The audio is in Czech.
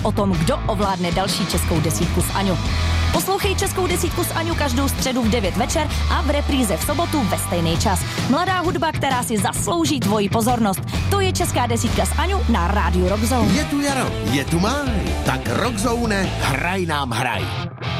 o tom, kdo ovládne další českou desítku s Aňu. Poslouchej Českou desítku s Aňu každou středu v 9 večer a v repríze v sobotu ve stejný čas. Mladá hudba, která si zaslouží tvoji pozornost. To je Česká desítka s Aňu na rádiu Rock Zone. Je tu jaro, je tu máj, tak Rock Zone, hraj nám hraj.